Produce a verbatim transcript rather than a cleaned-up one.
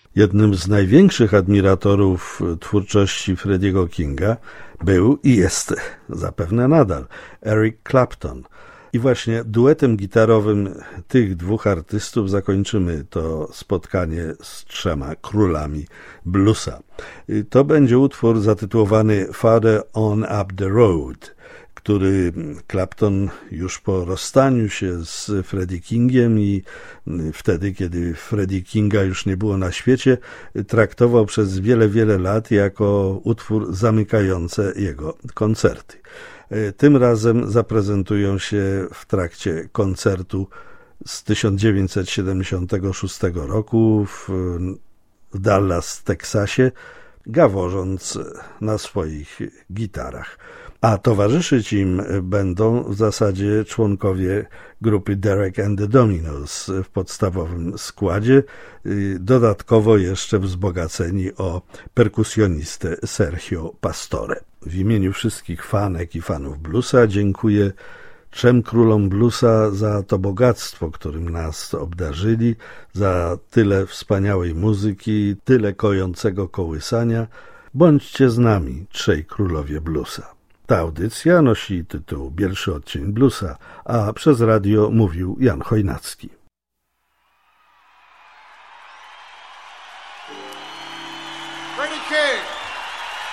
Jednym z największych admiratorów twórczości Freddie'ego Kinga był i jest zapewne nadal Eric Clapton. I właśnie duetem gitarowym tych dwóch artystów zakończymy to spotkanie z trzema królami bluesa. To będzie utwór zatytułowany Farther On Up the Road, który Clapton już po rozstaniu się z Freddie Kingiem i wtedy, kiedy Freddie Kinga już nie było na świecie, traktował przez wiele, wiele lat jako utwór zamykający jego koncerty. Tym razem zaprezentują się w trakcie koncertu z tysiąc dziewięćset siedemdziesiątego szóstego roku w Dallas, Teksasie, gaworząc na swoich gitarach. A towarzyszyć im będą w zasadzie członkowie grupy Derek and the Dominos w podstawowym składzie, dodatkowo jeszcze wzbogaceni o perkusjonistę Sergio Pastore. W imieniu wszystkich fanek i fanów bluesa dziękuję trzem królom bluesa za to bogactwo, którym nas obdarzyli, za tyle wspaniałej muzyki, tyle kojącego kołysania. Bądźcie z nami, trzej królowie bluesa. Ta audycja nosi tytuł Pierwszy odcień bluesa, a przez radio mówił Jan Chojnacki.